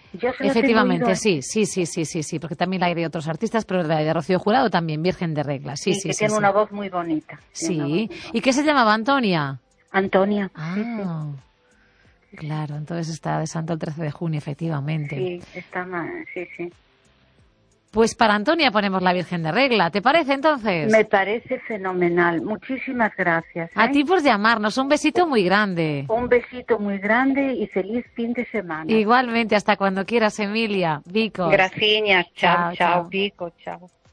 Yo se las he Efectivamente, oído, sí, porque también la hay de otros artistas, pero la de Rocío Jurado también, Virgen de Regla, sí, y sí, que sí, tiene sí. una voz muy bonita. Tiene una voz Sí, muy ¿y bonita. qué se llamaba, Antonia? Antonia, sí. Ah, claro, entonces está de santo el 13 de junio, efectivamente. Sí, está mal, sí. Pues para Antonia ponemos la Virgen de Regla, ¿te parece entonces? Me parece fenomenal. Muchísimas gracias, A ti por llamarnos, un besito muy grande. Un besito muy grande y feliz fin de semana. Igualmente, hasta cuando quieras, Emilia. Vicos. Gracias, chao, Chao, chao, chao. Pico, chao.